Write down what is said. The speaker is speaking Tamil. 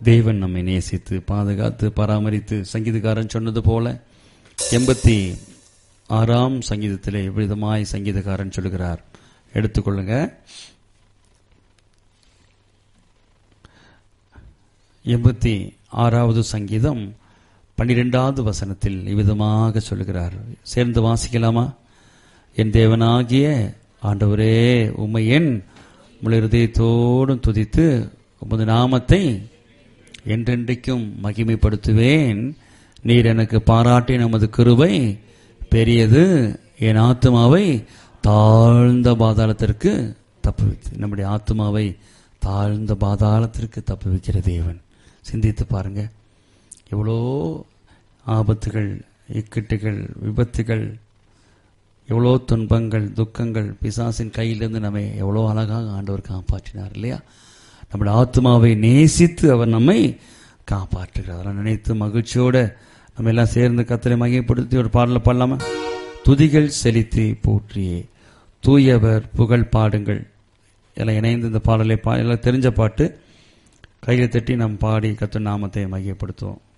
தேவன் நம்மை நேசித்து பாதுகாத்து பராமரித்து, சங்கீதக்காரன் சொன்னது போல 86ஆம் சங்கீதத்திலே விதமாய் சங்கீதக்காரன் சொல்லுகிறார். எடுத்துக்கொள்ளுங்க. 86வது சங்கீதம் 12வது வசனத்தில் இவ்விதமாக சொல்லுகிறார். சேர்ந்து வாசிக்கலாமா? என் தேவனாகிய ஆண்டவரே, உம்மை என் முழு இருதயத்தோடும் துதித்து உமது நாமத்தை என்றென்றைக்கும் மகிமைப்படுத்துவேன். நீர் எனக்கு பாராட்டின உமது கிருபை பெரியது. என் ஆத்துமாவை தாழ்ந்த பாதாளத்திற்கு தப்புவித்து, நம்முடைய ஆத்துமாவை தாழ்ந்த பாதாளத்திற்கு தப்புவிக்கிற தேவன். சிந்தித்து பாருங்க, எவ்வளோ ஆபத்துகள், இக்கட்டுகள், விபத்துகள், எவ்வளோ துன்பங்கள், துக்கங்கள், பிசாசின் கையிலிருந்து நம்மை எவ்வளோ அழகாக ஆண்டவர் காப்பாற்றினார் இல்லையா? நம்முடைய ஆத்மாவை நேசித்து அவர் நம்மை காப்பாற்றுகிறார். அதெல்லாம் நினைத்து மகிழ்ச்சியோடு நம்ம எல்லாம் சேர்ந்து கர்த்தரை மகிமைப்படுத்தி ஒரு பாடலை பாடலாமா? துதிகள் செலுத்தி போற்றியே தூயவர் புகழ் பாடுங்கள். எல்லாம் இணைந்து இந்த பாடலை எல்லாம் தெரிஞ்ச பாட்டு கையில் தட்டி நாம் பாடி கர்த்தர் நாமத்தை மகிமைப்படுத்துவோம்.